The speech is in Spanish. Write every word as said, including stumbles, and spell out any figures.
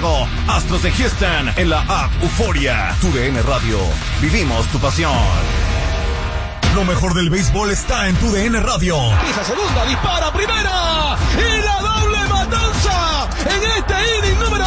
Chicago, Astros de Houston, en la app Euforia. Tu D N Radio, vivimos tu pasión. Lo mejor del béisbol está en Tu D N Radio. Esa segunda, dispara primera y la doble matanza en este inning número